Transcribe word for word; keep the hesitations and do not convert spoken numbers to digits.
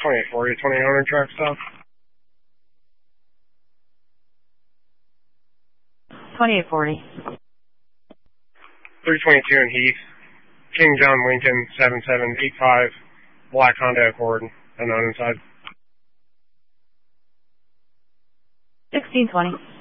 twenty-eight forty, twenty owner track stop. twenty-eight forty. three twenty-two in Heath. King John Lincoln, seven seven eight five, black Honda Accord, unknown inside. sixteen twenty.